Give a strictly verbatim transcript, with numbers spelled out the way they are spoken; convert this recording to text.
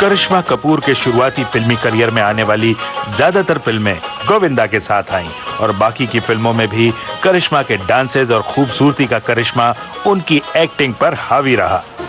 करिश्मा कपूर के शुरुआती फिल्मी करियर में आने वाली ज्यादातर फिल्में गोविंदा के साथ आईं और बाकी की फिल्मों में भी करिश्मा के डांसेस और खूबसूरती का करिश्मा उनकी एक्टिंग पर हावी रहा।